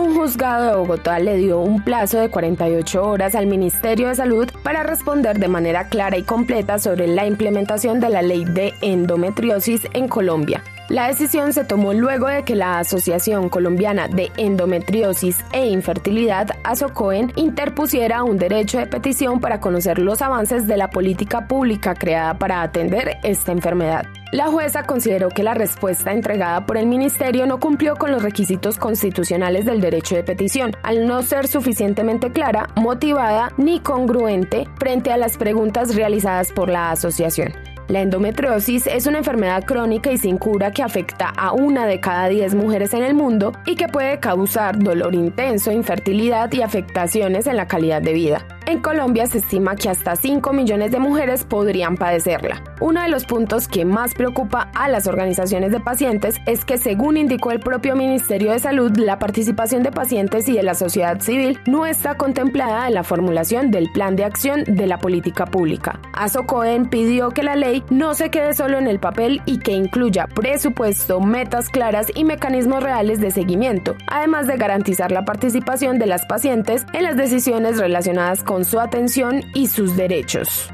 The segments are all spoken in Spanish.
un juzgado de Bogotá le dio un plazo de 48 horas al Ministerio de Salud para responder de manera clara y completa sobre la implementación de la ley de endometriosis en Colombia. La decisión se tomó luego de que la Asociación Colombiana de Endometriosis e Infertilidad, ASOCOEN, interpusiera un derecho de petición para conocer los avances de la política pública creada para atender esta enfermedad. La jueza consideró que la respuesta entregada por el ministerio no cumplió con los requisitos constitucionales del derecho de petición, al no ser suficientemente clara, motivada ni congruente frente a las preguntas realizadas por la asociación. La endometriosis es una enfermedad crónica y sin cura que afecta a 1 de cada 10 mujeres en el mundo y que puede causar dolor intenso, infertilidad y afectaciones en la calidad de vida. En Colombia se estima que hasta 5 millones de mujeres podrían padecerla. Uno de los puntos que más preocupa a las organizaciones de pacientes es que, según indicó el propio Ministerio de Salud, la participación de pacientes y de la sociedad civil no está contemplada en la formulación del plan de acción de la política pública. ASOCOEN pidió que la ley no se quede solo en el papel y que incluya presupuesto, metas claras y mecanismos reales de seguimiento, además de garantizar la participación de las pacientes en las decisiones relacionadas con su atención y sus derechos.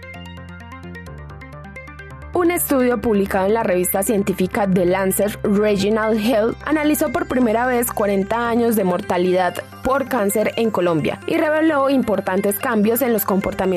Un estudio publicado en la revista científica The Lancet Regional Health analizó por primera vez 40 años de mortalidad por cáncer en Colombia y reveló importantes cambios en los comportamientos